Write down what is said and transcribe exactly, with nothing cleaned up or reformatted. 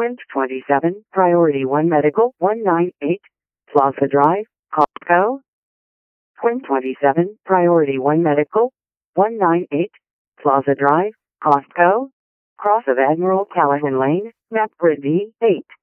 Quint twenty-seven, Priority one Medical, one ninety-eight, Plaza Drive, Costco. Quint twenty-seven, Priority one Medical, one ninety-eight, Plaza Drive, Costco. Cross of Admiral Callahan Lane, Map Grid V eight.